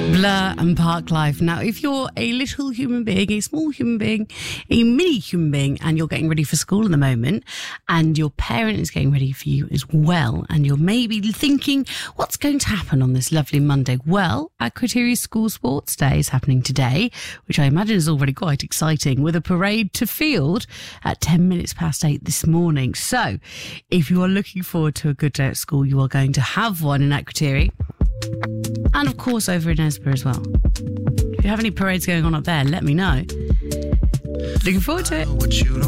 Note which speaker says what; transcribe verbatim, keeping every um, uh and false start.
Speaker 1: Blur and Park Life. Now, if you're a little human being, a small human being, a mini human being, and you're getting ready for school at the moment, and your parent is getting ready for you as well, and you're maybe thinking, what's going to happen on this lovely Monday? Well, Akrotiri School Sports Day is happening today, which I imagine is already quite exciting, with a parade to field at ten minutes past eight this morning. So, if you are looking forward to a good day at school, you are going to have one in Akrotiri. And of course over in Esborough as well. If you have any parades going on up there, let me know. Looking forward to it.